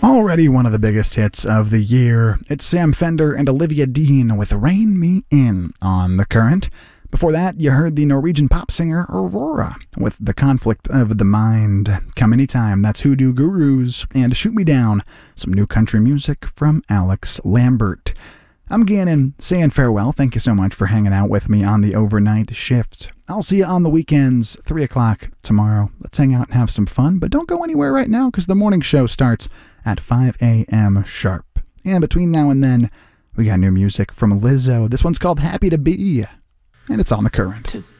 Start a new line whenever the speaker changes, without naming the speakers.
Already one of the biggest hits of the year. It's Sam Fender and Olivia Dean with Rein Me In on The Current. Before that, you heard the Norwegian pop singer Aurora with The Conflict of the Mind. Come Anytime, that's Hoodoo Gurus. And Shoot Me Down, some new country music from Alex Lambert. I'm Gannon, saying farewell. Thank you so much for hanging out with me on the overnight shift. I'll see you on the weekends, 3 o'clock tomorrow. Let's hang out and have some fun, but don't go anywhere right now because the morning show starts at 5 a.m. sharp. And between now and then, we got new music from Lizzo. This one's called Happy to Be, and it's on The Current.